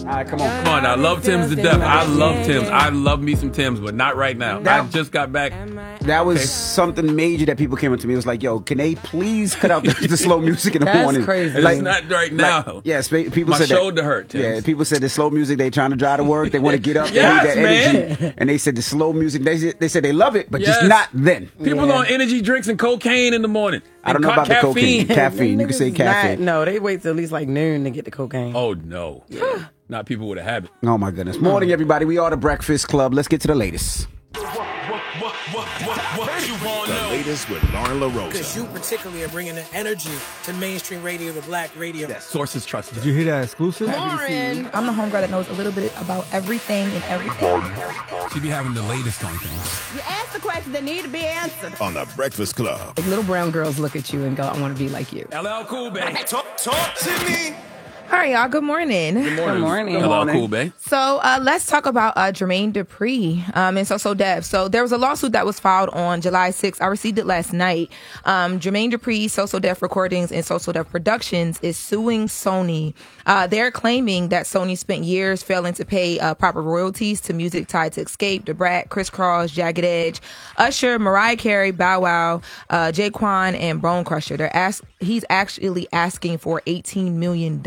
All right, come on. Come on now. Love Tim's to death. I love Tim's. I love me some Tim's, but not right now. I just got back. That was something major that people came up to me. It was like, yo, can they please cut out the slow music in the morning? That's crazy. Like, It's not right now. Like, yes, people My said shoulder that. hurt, Tim's. Yeah, people said the slow music, they trying to drive to work. They want to get up. Yes, they need that energy. man. And they said the slow music, they said they love it, but Yes. just not then. People on energy drinks and cocaine in the morning. I don't know about the cocaine. Caffeine. You can say caffeine. No, they wait till at least like noon to get the cocaine. Oh, no. Not people with a habit. Oh, my goodness. Morning, everybody. We are the Breakfast Club. Let's get to the latest. The latest with Lauren LaRosa. Because you particularly are bringing the energy to mainstream radio, to black radio. Sources trusted. Did you hear that exclusive? Lauren. I'm the homegirl that knows a little bit about everything and everything. She be having the latest on things. You ask the questions that need to be answered. On the Breakfast Club. Like little brown girls look at you and go, I want to be like you. LL Cool Bay. Talk to me. All right, y'all. Good morning. Good morning. LL Cool Bay. So let's talk about Jermaine Dupri and So Def. So there was a lawsuit that was filed on July 6th. I received it last night. Jermaine Dupri, So Def Recordings, and So Def Productions is suing Sony. They're claiming that Sony spent years failing to pay proper royalties to music tied to Escape, Da Brat, Criss Cross, Jagged Edge, Usher, Mariah Carey, Bow Wow, Jaquan, and Bone Crusher. He's actually asking for $18 million.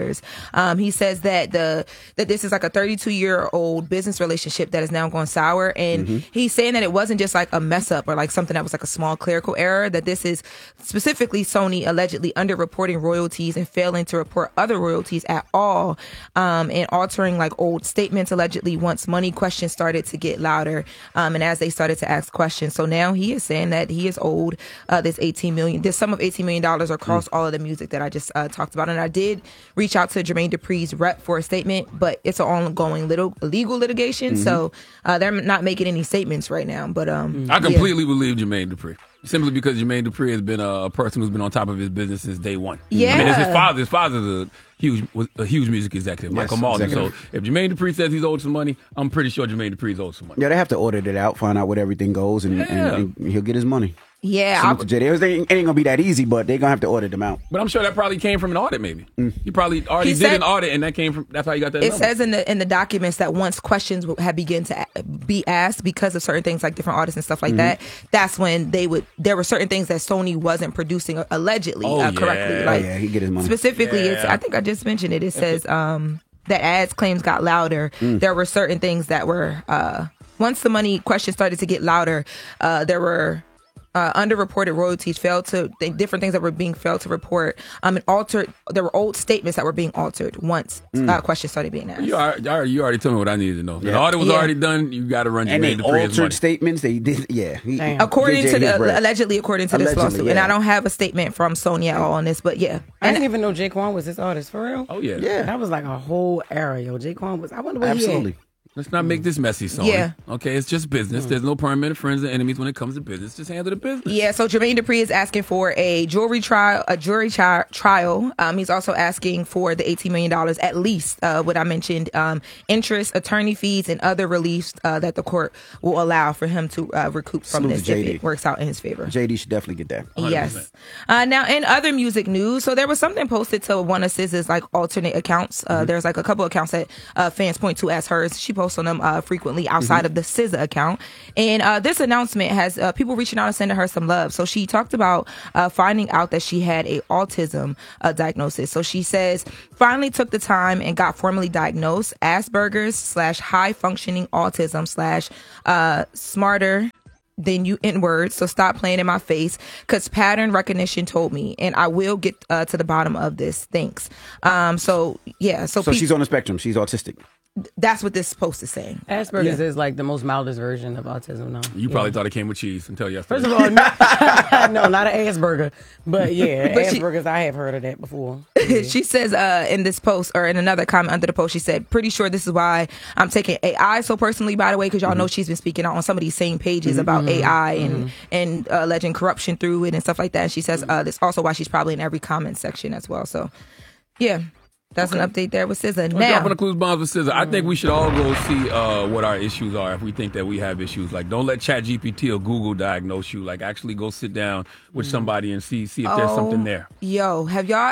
He says that this is like a 32-year-old business relationship that is now gone sour, and he's saying that it wasn't just like a mess up or like something that was like a small clerical error, that this is specifically Sony allegedly underreporting royalties and failing to report other royalties at all, and altering like old statements allegedly once money questions started to get louder, and as they started to ask questions. So now he is saying that he is owed this sum of $18 million across all of the music that I just talked about. And I did reach out to Jermaine Dupri's rep for a statement, but it's an ongoing legal litigation, so they're not making any statements right now. But I completely believe Jermaine Dupri. Simply because Jermaine Dupri has been a person who's been on top of his business since day one. Yeah. I mean, it's his father's a huge music executive, Michael Malden. So if Jermaine Dupri says he's owed some money, I'm pretty sure Jermaine Dupri's owed some money. Yeah, they have to audit it out, find out where everything goes, and he'll get his money. Yeah, It ain't gonna be that easy, but they're gonna have to audit them out. But I'm sure that probably came from an audit, maybe. He probably already did an audit, and that's how you got that It number. says in the documents that once questions had begun to be asked because of certain things like different audits and stuff like that, that's when there were certain things that Sony wasn't producing allegedly correctly. Like, he get his money. Specifically, I think I just mentioned it. It says that as claims got louder, there were certain things that were once the money questions started to get louder, there were underreported royalties, different things that were being failed to report, and altered. There were old statements that were being altered once questions started being asked. You already told me what I needed to know. The audit was already done. You got to run and Jermaine they Dupri's altered money. statements. They did, Allegedly according to this lawsuit, and I don't have a statement from Sony at all on this, but yeah, I didn't even know Jaquan was his artist for real. Oh yeah, That was like a whole era, yo. Jaquan was. I wonder what absolutely. he had. Let's not make this messy, Sony. Yeah. Okay, it's just business. There's no permanent friends or enemies when it comes to business. Just handle the business. Yeah, so Jermaine Dupri is asking for a jury trial. He's also asking for the $18 million, at least what I mentioned, interest, attorney fees, and other reliefs that the court will allow for him to recoup from this if it works out in his favor. JD should definitely get that. 100%. Yes. Now, in other music news, so there was something posted to one of SZA's like alternate accounts. There's like a couple accounts that fans point to as hers. She posts on them frequently outside of the SZA account. And this announcement has people reaching out and sending her some love. So she talked about finding out that she had a autism diagnosis. So she says, finally took the time and got formally diagnosed Asperger's / high functioning autism / smarter than you in words, so stop playing in my face, because pattern recognition told me, and I will get to the bottom of this. Thanks. So she's on the spectrum. She's autistic. That's what this post is saying. Asperger's is like the most mildest version of autism now. You probably thought it came with cheese until yesterday. First of all, no, not an Asperger. But Asperger's, I have heard of that before. Yeah. She says in this post, or in another comment under the post, she said, pretty sure this is why I'm taking AI so personally, by the way, because y'all know she's been speaking out on some of these same pages about AI and alleging corruption through it and stuff like that. And she says that's also why she's probably in every comment section as well. So, yeah. That's an update there with SZA. Now, dropping the clues bombs with SZA. I think we should all go see what our issues are if we think that we have issues. Like, don't let ChatGPT or Google diagnose you. Like, actually go sit down with somebody and see if there's something there. Yo, have y'all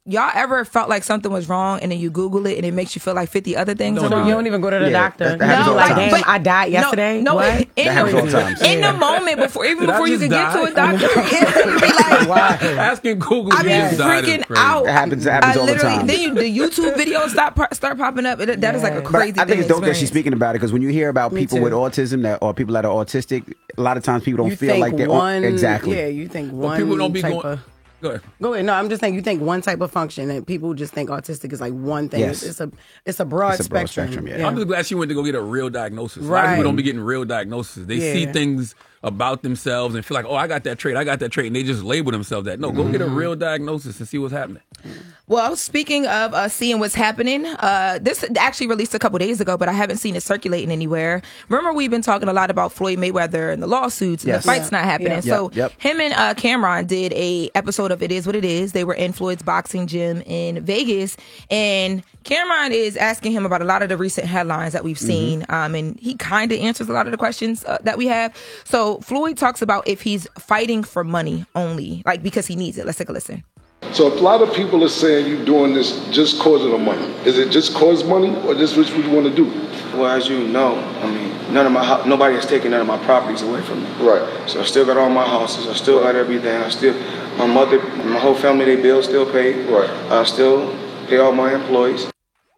y'all ever felt like something was wrong and then you Google it and it makes you feel like 50 other things are So wrong? you don't even go to the doctor. that happens all the like, time. damn, I died yesterday. No, what? in That happens all the time. in the moment before you I can just get to a die? doctor, it'll be like, Asking Google. I be you just died is freaking crazy. out. It happens all the literally, time. Then the YouTube videos start popping up. That is like a But crazy I think it's dope that she's experience. speaking about it because when you hear about Me people too. with autism or people that are autistic, a lot of times people don't You feel think like they're one, exactly. Yeah, you think But one people don't be type going. of. Go ahead. Go ahead. No, I'm just saying you think one type of function and people just think autistic is like one thing. Yes. It's a broad It's a broad spectrum. spectrum, yeah. I'm just glad she went to go get a real diagnosis. A lot of Right. people don't be getting real diagnoses. They see Yeah. things about themselves and feel like, oh, I got that trait, and they just label themselves that. No, go get a real diagnosis and see what's happening. Well, speaking of seeing what's happening, this actually released a couple days ago, but I haven't seen it circulating anywhere. Remember, we've been talking a lot about Floyd Mayweather and the lawsuits and Yes. the fights not happening. Yeah. So Yep. him and Cameron did a episode of It Is What It Is. They were in Floyd's boxing gym in Vegas, and Cameron is asking him about a lot of the recent headlines that we've seen, and he kind of answers a lot of the questions that we have. So Floyd talks about if he's fighting for money only, like because he needs it. Let's take a listen. So a lot of people are saying you're doing this just cause of the money. Is it just cause money or just what you want to do? Well, as you know, I mean, nobody has taken none of my properties away from me. Right. So I still got all my houses. I still got everything. My mother, my whole family, they bills still paid. Right. I still pay all my employees.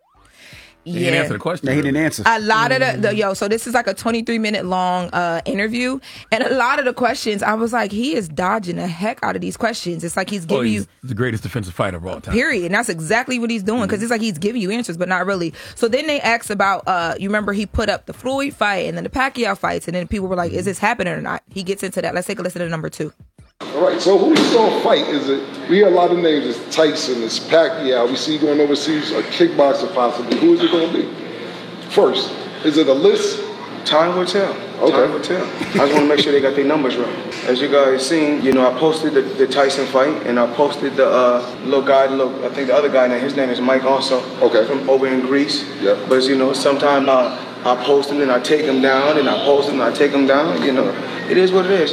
He didn't answer the question. No, he didn't answer. A lot of so this is like a 23-minute long interview, and a lot of the questions, I was like, he is dodging the heck out of these questions. It's like he's Oh, giving he's you the greatest defensive fighter of all time. period, and that's exactly what he's doing because it's like he's giving you answers, but not really. So then they asked about, you remember he put up the Floyd fight and then the Pacquiao fights, and then people were like, is this happening or not? He gets into that. Let's take a listen to number 2. All right, so who you going to fight? We hear a lot of names. It's Tyson, it's Pacquiao. We see you going overseas, a kickboxer possibly. Who is it going to be? First, is it a list? Time will tell. Okay. Time will tell. I just want to make sure they got their numbers right. As you guys seen, I posted the Tyson fight, and I posted the little guy. I think the other guy, his name is Mike also. Okay. From over in Greece. Yeah. But sometimes I post him and I take him down, and I post him and I take him down. It is what it is.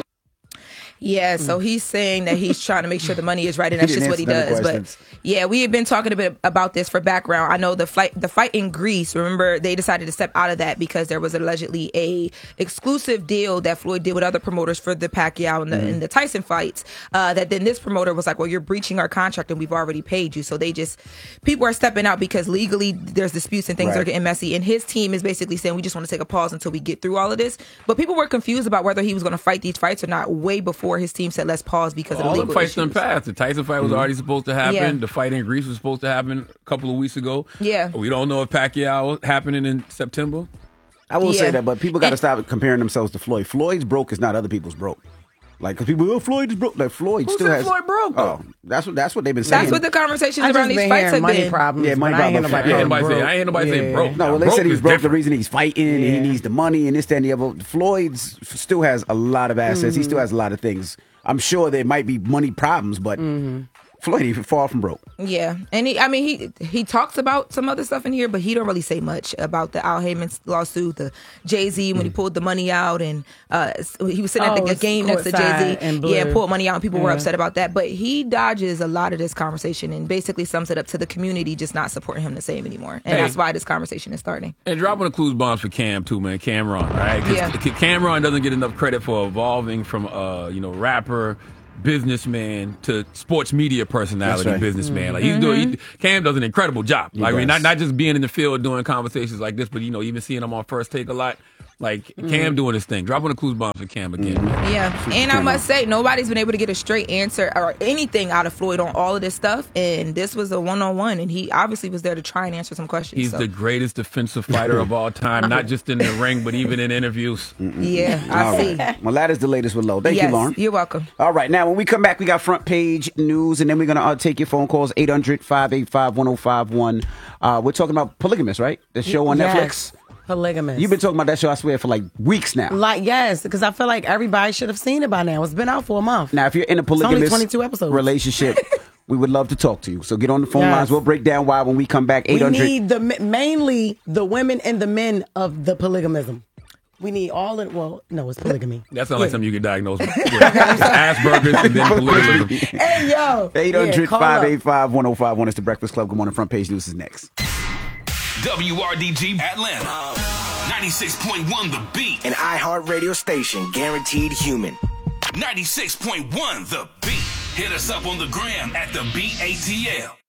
Yeah, so he's saying that he's trying to make sure the money is right, and that's He just didn't what he answer none of the does. But questions. yeah, we have been talking a bit about this for background. I know the fight in Greece. Remember, they decided to step out of that because there was allegedly a exclusive deal that Floyd did with other promoters for the Pacquiao and the Tyson fights. That then this promoter was like, "Well, you're breaching our contract, and we've already paid you." So people are stepping out because legally there's disputes and things Right. are getting messy. And his team is basically saying, "We just want to take a pause until we get through all of this." But people were confused about whether he was going to fight these fights or not way before his team said, "Let's pause because of the All legal the fights issues." done passed. The Tyson fight was already supposed to happen. Yeah. The fight in Greece was supposed to happen a couple of weeks ago. Yeah. We don't know if Pacquiao happening in September. I will say Yeah. that, but people got to stop comparing themselves to Floyd. Floyd's broke is not other people's broke. Like, because people, Floyd is broke. Like, Floyd Who still said has. Floyd broke? Oh, that's what they've been saying. That's what the conversations I around just these been fights hearing have money been. problems. Yeah, money but I ain't hear problems. nobody I broke. ain't nobody say broke. No, well, they Broke said he's is broke. The different. reason he's fighting and he needs the money and this, that, and the other. Floyd's still has a lot of assets. He still has a lot of things. I'm sure there might be money problems, but Floyd ain't far from broke. Yeah, and he talks about some other stuff in here, but he don't really say much about the Al Heyman lawsuit, the Jay-Z when he pulled the money out, and he was sitting at the it's game next to courtside Jay-Z. and Blue. Yeah, pulled money out, and people were Yeah. upset about that. But he dodges a lot of this conversation and basically sums it up to the community just not supporting him the same anymore, and Hey. that's why this conversation is starting. And dropping the clues bombs for Cam too, man. Cameron, all right? 'Cause Yeah. Cameron doesn't get enough credit for evolving from rapper, businessman to sports media personality, That's right. businessman. Like Cam does an incredible job. Like, I mean, does. not just being in the field doing conversations like this, but even seeing him on First Take a lot. Like Cam doing his thing. Dropping the clues bomb for Cam again, man. Yeah, and I must say, nobody's been able to get a straight answer or anything out of Floyd on all of this stuff. And this was a one-on-one, and he obviously was there to try and answer some questions. He's so. the greatest defensive fighter of all time, not just in the ring, but even in interviews. Yeah, All I see. right. Well, that is the latest with Low. Thank Yes, you, Lauren. you're welcome. All right. Now, when we come back, we got front page news, and then we're going to take your phone calls, 800-585-1051. We're talking about Polygamous, right? The show on Netflix. Yes. Polygamous. You've been talking about that show, I swear, for like weeks now. yes, because I feel like everybody should have seen it by now. It's been out for a month. Now, if you're in a It's only polygamous 22 episodes. relationship, we would love to talk to you. So get on the phone Yes. lines. We'll break down why when we come back. We 800. need mainly the women and the men of the polygamism. We need all in. Well, no, it's polygamy. That sounds like something you get diagnosed with. Yeah. Asperger's and then polygamy. Hey, yo. 800-585-1051 is the Breakfast Club. Good morning. Front page news is next. WRDG Atlanta. 96.1 The Beat. An iHeartRadio station guaranteed human. 96.1 The Beat. Hit us up on the gram at the BATL.